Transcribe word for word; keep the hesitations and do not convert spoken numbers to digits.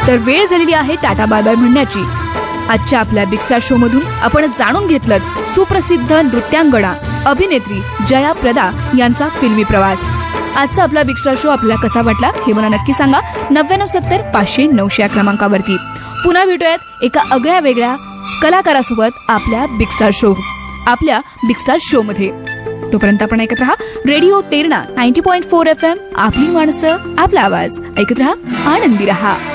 तर वेळ झालेली आहे टाटा बाय बाय म्हणण्याची. आजच्या आपल्या बिग स्टार शो मधून आपण जाणून घेतलं सुप्रसिद्ध नृत्यांगना अभिनेत्री जया प्रदा यांचा फिल्मी प्रवास. आजचा आपला बिग स्टार शो आपल्याला कसा वाटला हे मला नक्की सांगा नव्याण्णव सत्तर पाचशे नऊशे या क्रमांकावरती. पुन्हा भेटूयात एका आगळ्या वेगळ्या कलाकारासोबत आपल्या बिग स्टार शो आपल्या बिग स्टार शो मध्ये. तोपर्यंत आपण ऐकत रहा radio Terna ninety point four F M. आपली माणसं आपला आवाज. ऐकत रहा, आनंदी रहा.